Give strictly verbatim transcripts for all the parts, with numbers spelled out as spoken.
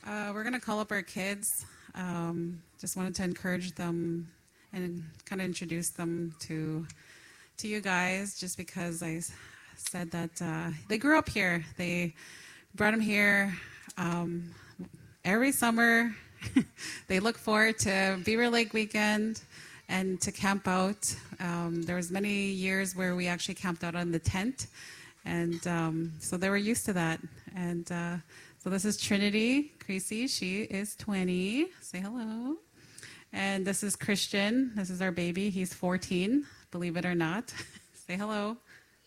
Uh, we're going to call up our kids. Um, just wanted to encourage them and kind of introduce them to to you guys, just because I s- said that uh, they grew up here. They brought them here um, every summer. They look forward to Beaver Lake weekend and to camp out. Um, there was many years where we actually camped out on the tent, and um, so they were used to that. And uh, so this is Trinity Creasy. She is twenty. Say hello. And this is Christian. This is our baby. He's fourteen, believe it or not. Say hello.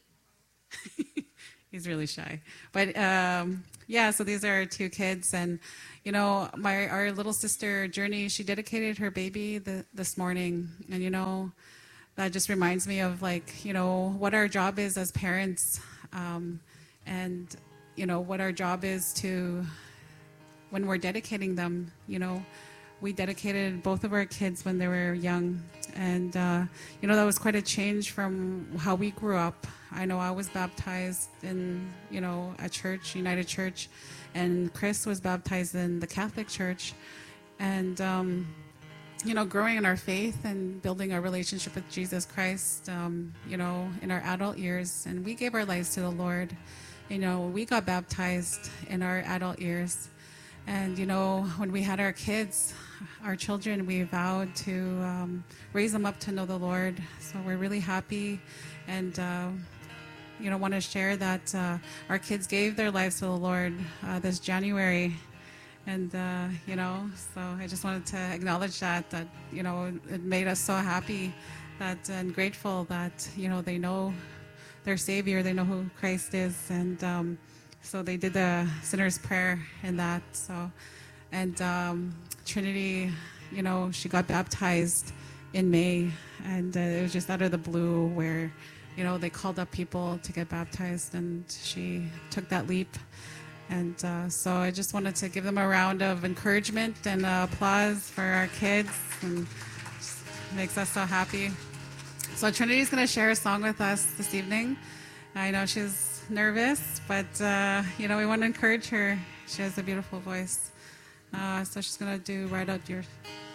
He's really shy. But um, yeah, so these are our two kids. And, you know, my our little sister, Journey, she dedicated her baby the, this morning. And, you know, that just reminds me of, like, you know, what our job is as parents. Um, and, you know, what our job is to, when we're dedicating them, you know, we dedicated both of our kids when they were young. And, uh, you know, that was quite a change from how we grew up. I know I was baptized in, you know, a church, United Church, and Chris was baptized in the Catholic Church. And, um, you know, growing in our faith and building our relationship with Jesus Christ, um, you know, in our adult years. And we gave our lives to the Lord. You know, we got baptized in our adult years. And, you know, when we had our kids, our children, we vowed to um, raise them up to know the Lord. So we're really happy and, uh, you know, want to share that uh, our kids gave their lives to the Lord uh, this January. And, uh, you know, so I just wanted to acknowledge that, that, you know, it made us so happy that and grateful that, you know, they know their Savior, they know who Christ is. And, um, so they did the sinner's prayer in that. So, and um, Trinity, you know, she got baptized in May, and uh, it was just out of the blue where, you know, they called up people to get baptized, and she took that leap. And uh, so I just wanted to give them a round of encouragement and uh, applause for our kids, and just makes us so happy. So Trinity's going to share a song with us this evening. I know she's nervous, but uh, you know, we want to encourage her. She has a beautiful voice, uh, so she's gonna do Ride Out Your